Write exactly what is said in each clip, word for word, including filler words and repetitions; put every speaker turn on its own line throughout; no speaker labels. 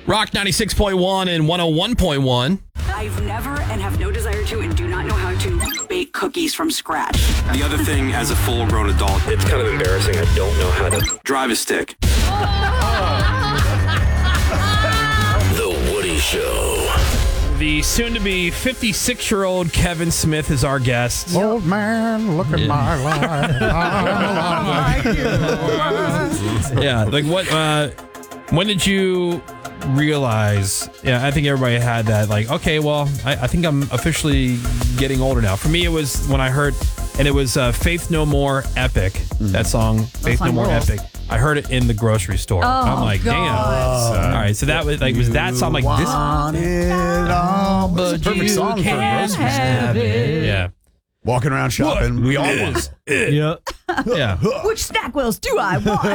Rock ninety-six point one and one oh one point one.
I've never and have no desire to and do not know how to bake cookies from scratch.
The other thing, as a full-grown adult, it's kind of embarrassing. I don't know how to drive a stick.
The Woody Show.
The soon-to-be fifty-six-year-old Kevin Smith is our guest.
Old man, look at yeah. my life. I'm alive like you.
Yeah, like what, uh, when did you realize, yeah, I think everybody had that, like, okay, well, I, I think I'm officially getting older now. For me, it was when I heard, and it was uh, Faith No More Epic, mm-hmm. that song, Faith No More rules. Epic. I heard it in the grocery store.
Oh,
I'm like,
God.
damn.
Oh,
all right, so that was like, was that song like this?
It all, but it's a perfect song for a grocery store.
Yeah.
Walking around shopping,
What
we all want it.
Yeah. Yeah.
Which snack wheels do I want?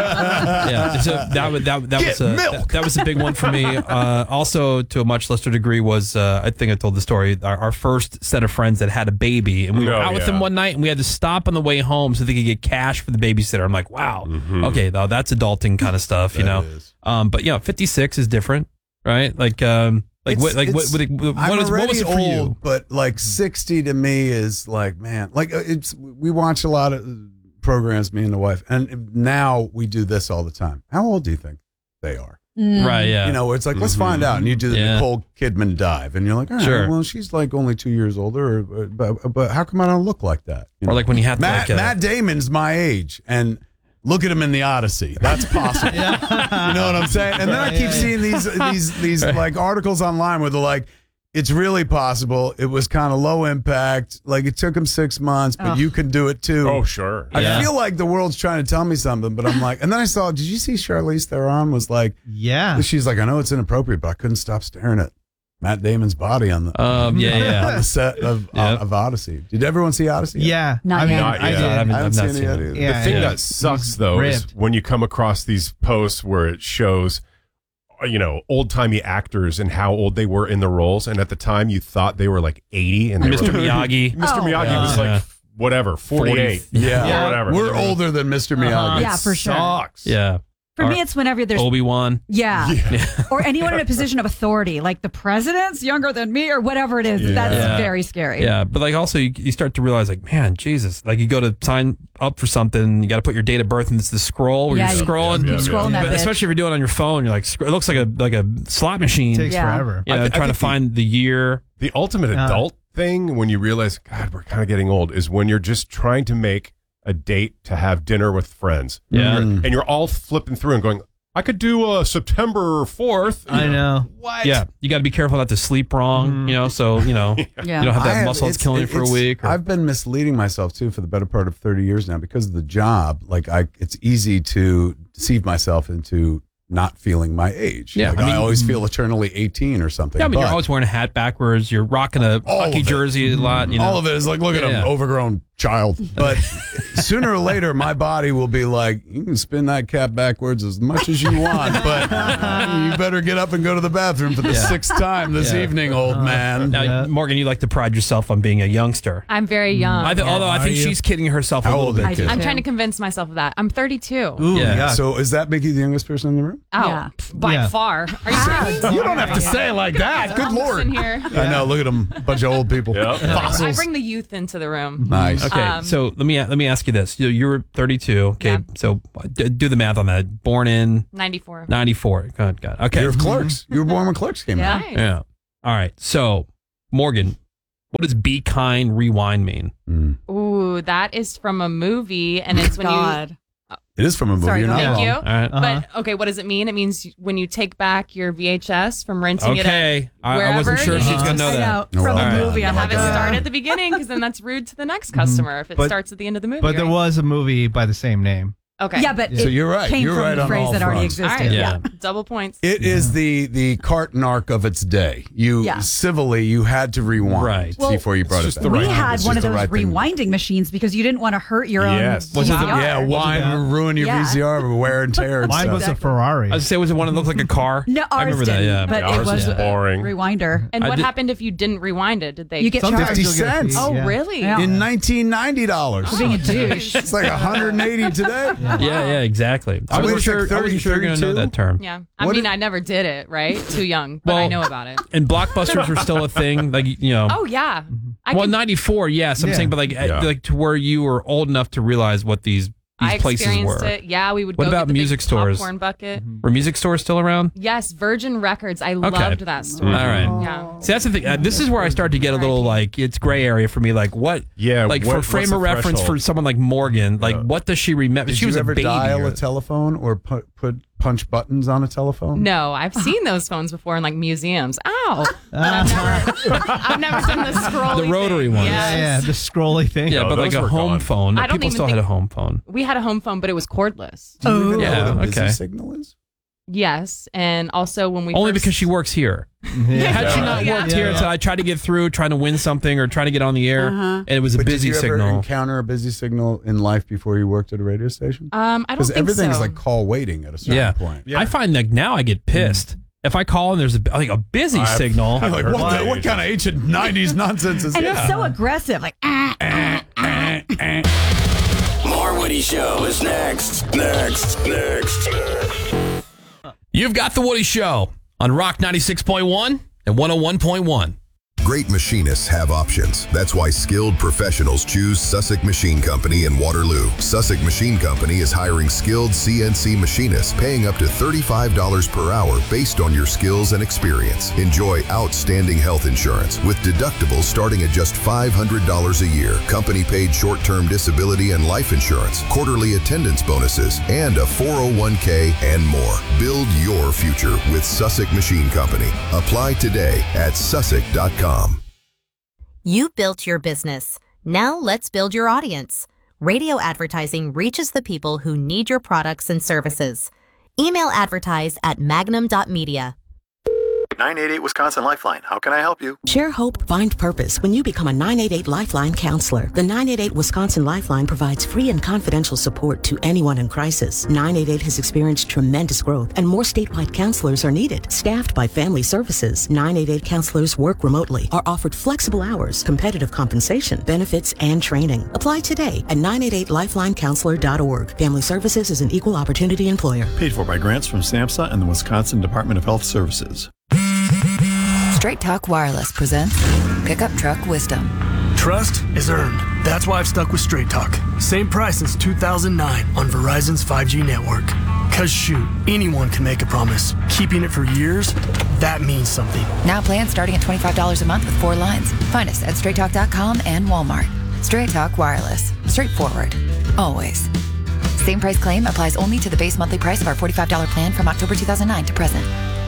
Yeah. So that was that, that
Get
was a
milk.
that, that was a big one for me. Uh, also, to a much lesser degree, was uh, I think I told the story. Our, our first set of friends that had a baby, and we were
Oh,
out with
yeah.
them one night, and we had to stop on the way home so they could get cash for the babysitter. I'm like, wow,
Mhm.
okay, though that's adulting kind of stuff, you
That
know.
is.
Um, but yeah, fifty-six is different, right? Like, um, like
It's-
what, like what,
it's-
what, what,
I'm
what, is, what
already
was it for
old,
you?
but like sixty to me is like, man, like uh, it's. We watch a lot of programs, me and the wife, and now we do this all the time. How old do you think they are?
Right? Yeah.
You know, it's like, let's
Mhm.
find out. And you do the
Yeah.
Nicole Kidman dive, and you're like, all right,
Sure.
well, she's like only two years older, or, but, but how come I don't look like that? You
or
know?
like when you have to
Matt,
like, uh,
Matt Damon's my age, and look at him in the Odyssey. That's possible. You know what I'm saying? And then I keep seeing these these these like articles online where they're like, it's really possible. It was kind of low impact. Like it took him six months, but
Ugh.
you can do it too.
Oh, sure.
I
Yeah.
feel like the world's trying to tell me something, but I'm like, and then I saw, did you see Charlize Theron was like,
Yeah.
she's like, I know it's inappropriate, but I couldn't stop staring at Matt Damon's body on the,
um, yeah, yeah.
on the set of,
Yep.
of Odyssey. Did everyone see Odyssey? yet?
Yeah.
Not
I mean,
yet.
Not
I
yet.
did.
I haven't,
I haven't
I've not
seen
seen
it yet
it.
either.
Yeah,
The thing
yeah.
that sucks, though,
Ripped.
is when you come across these posts where it shows, uh, you know, old-timey actors and how old they were in the roles, and at the time you thought they were like eighty, and they
Mister
were,
Miyagi.
Mister
Oh.
Miyagi
Yeah.
was like
Yeah.
whatever, forty-eight.
Yeah.
Yeah, whatever.
We're older than Mister Miyagi.
Yeah, for sure.
Sucks.
Yeah.
For
Or
me, it's whenever there's
Obi-Wan.
yeah.
Yeah.
or anyone in a position of authority, like the president's younger than me or whatever it is.
Yeah.
That's
Yeah.
very scary.
Yeah, but like also you, you start to realize like, man, Jesus, like you go to sign up for something, you got to put your date of birth and it's the scroll where
Yeah,
you're
you-
scrolling,
yeah, yeah,
Scrolling
yeah.
that
But
bitch.
especially if you're doing it on your phone, you're like, sc- it looks like a like a slot machine.
Takes
Yeah.
forever.
You know,
I thi- I
trying to
think the-
find the year.
The ultimate
Uh,
adult thing when you realize, God, we're kind of getting old, is when you're just trying to make a date to have dinner with friends.
Yeah.
And you're, and you're all flipping through and going, I could do uh, September fourth.
I know.
What?
Yeah, you got to be careful not to sleep wrong. You know, so you know
Yeah.
you don't have
I
that
have-
muscle that's
it's-
killing you for a
it's-
week. Or,
I've been misleading myself too for the better part of thirty years now because of the job. Like I, it's easy to deceive myself into not feeling my age.
Yeah,
Like,
I
I,
mean-
always feel eternally eighteen or something.
yeah, I mean, you're
but
always wearing a hat backwards. You're rocking a
All
hockey
of it.
jersey a lot. You know,
all of it is like, look at
Yeah.
him, overgrown child. But sooner or later, my body will be like, you can spin that cap backwards as much as you want, but you better get up and go to the bathroom for the
Yeah.
sixth time this
Yeah.
evening, old man.
Now,
Yeah.
Morgan, you like to pride yourself on being a youngster.
I'm very young.
I th- although I
Are
think
you?
she's kidding herself a
How
little
old
bit.
is it?
I'm
too.
trying to convince myself of that. I'm thirty-two.
Ooh,
Yeah.
yeah.
So does that make you the youngest person in the room?
Oh,
Yeah.
pff, by
Yeah.
far. Are you serious?
You don't have to say it like that. Good
I'm
Lord.
in here.
I know. Look at them, bunch of old people.
Yep.
Fossils.
I bring the youth into the room.
Nice.
Okay,
Um,
so let me let me ask you this: you you're thirty-two. Okay,
Yeah.
so d- do the math on that. Born in
ninety-four.
ninety-four. God, God. Okay.
You're of Clerks. You were born when Clerks came
Yeah.
out.
Nice.
Yeah. All right. So, Morgan, what does "Be Kind, Rewind" mean?
Mm.
Ooh, that is from a movie, and it's when you.
God.
It is from a movie.
Sorry,
You're
go
not
ahead.
Thank
wrong.
you.
All right.
Uh-huh.
But okay, what does it mean? It means when you take back your V H S from renting it. At,
Okay. I, I wasn't
wherever
sure if
you
she's gonna
just-
know
I
that.
know.
Oh,
From
all
a
right.
movie. I'm
have
like,
it
uh,
start at the beginning, because then that's rude to the next customer if it
But-
starts at the end of the movie.
But there
right?
was a movie by the same name.
Okay.
Yeah, but
So
it
you're right.
came
You're
from
right
the
on
phrase
all
that already
fronts.
All
existed.
right.
Yeah.
Yeah.
Double points.
It is the the cart narc of its day. You
Yeah.
civilly, you had to rewind
Right.
Well,
before you brought
it's
it
just
back.
the
We
right-
had
It's
one
just
of
the
those
right thing.
rewinding machines because you didn't want to hurt your own
Yes.
V
Was it the-
C R.
Yeah, wine ruin your
Yeah.
V C R, but wear and tear. And
Mine
stuff.
was a Ferrari.
I was say, was it one that looked like a car?
No, ours
I remember
didn't,
that. Yeah.
but
Ours
it was
is
a
boring.
rewinder.
And
I
what
did-
happened if you didn't rewind it? Did they?
You get
Sometimes
charged.
fifty
you'll get a
cents.
fee,
Oh,
yeah.
really?
Yeah.
in nineteen ninety dollars.
For being a douche.
It's like one hundred eighty today.
Yeah.
yeah, yeah, exactly. I
So wait
wasn't
a sec,
sure. I
thirty,
wasn't sure you're gonna know
thirty-two?
that term.
Yeah. I
What
mean,
if-
I never did it, right? Too young, but
Well,
I know about it.
And blockbusters were still a thing, like you know.
Oh, yeah. I
well,
can-
ninety-four, yes, I'm
Yeah.
saying, but like,
Yeah.
like to where you were old enough to realize what these these
I
places
experienced
were.
it. Yeah, we would
What
go
about
get the
music
big
stores?
popcorn bucket.
Were music stores still around?
Yes, Virgin Records. I loved that store.
All right.
Yeah.
See, that's the thing. Uh, this is where I start to get a little like it's gray area for me. Like what?
Yeah,
Like
what-
for frame
what's
of
the
reference
threshold?
for someone like Morgan, like
Yeah.
what does she remember?
Did
she was
you ever
a baby.
dial
or-
a telephone or put, put punch buttons on a telephone?
No, I've seen those phones before in like museums. Ow! But I've never, I've never done the scrolly
The rotary
thing.
ones.
Yes.
Yeah, yeah, the scrolly thing.
yeah,
No,
but like
those
a
were
home
gone.
phone.
I don't
People
even
still
think-
had a home phone.
We had a home phone, but it was cordless.
Do you even know
Yeah,
what a busy
okay.
signal is?
Yes, and also when we
Only
first-
because she works here. Had she not
Yeah.
worked here,
Yeah.
so I tried to get through, trying to win something or trying to get on the air, and it was a
But
busy
did you ever
signal.
encounter a busy signal in life before you worked at a radio station?
Um, I don't
Because
think
everything's
so.
like call waiting at a certain
Yeah.
point.
I find that now I get pissed if I call and there's a, like a busy
I've-
signal.
I've
Like,
heard
what, the,
that.
what kind of ancient nineties nonsense is
And
that?
it's so aggressive. Like, ah,
More Woody Show is next. Next. Next.
You've got the Woody Show on Rock ninety-six point one and one oh one point one.
Great machinists have options. That's why skilled professionals choose Sussex Machine Company in Waterloo. Sussex Machine Company is hiring skilled C N C machinists, paying up to thirty-five dollars per hour based on your skills and experience. Enjoy outstanding health insurance with deductibles starting at just five hundred dollars a year, company-paid short-term disability and life insurance, quarterly attendance bonuses, and a four oh one k and more. Build your future with Sussex Machine Company. Apply today at sussex dot com.
You built your business. Now let's build your audience. Radio advertising reaches the people who need your products and services. Email advertise at magnum dot media.
nine eight eight Wisconsin Lifeline. How can I help you?
Share hope, find purpose when you become a nine eight eight Lifeline counselor. The nine eight eight Wisconsin Lifeline provides free and confidential support to anyone in crisis. nine eight eight has experienced tremendous growth and more statewide counselors are needed. Staffed by Family Services, nine eight eight counselors work remotely, are offered flexible hours, competitive compensation, benefits, and training. Apply today at nine eight eight lifeline counselor dot org. Family Services is an equal opportunity employer.
Paid for by grants from SAMHSA and the Wisconsin Department of Health Services.
Straight Talk Wireless presents Pickup Truck Wisdom.
Trust is earned. That's why I've stuck with Straight Talk. Same price since two thousand nine on Verizon's five G network. Cause shoot, anyone can make a promise. Keeping it for years, that means something.
Now plans starting at twenty-five dollars a month with four lines. Find us at straight talk dot com and Walmart. Straight Talk Wireless. Straightforward. Always. Same price claim applies only to the base monthly price of our forty-five dollars plan from October two thousand nine to present.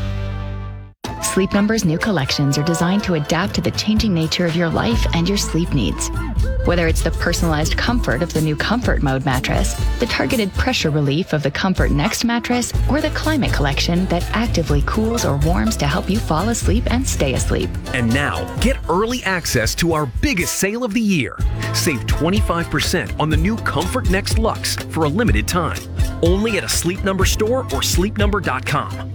Sleep Number's new collections are designed to adapt to the changing nature of your life and your sleep needs. Whether it's the personalized comfort of the new Comfort Mode mattress, the targeted pressure relief of the Comfort Next mattress, or the Climate Collection that actively cools or warms to help you fall asleep and stay asleep.
And now, get early access to our biggest sale of the year. Save twenty-five percent on the new Comfort Next Luxe for a limited time. Only at a Sleep Number store or sleep number dot com.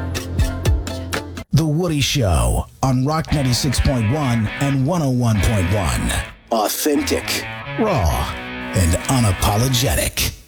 The Woody Show on Rock ninety-six point one and one oh one point one. Authentic, raw, and unapologetic.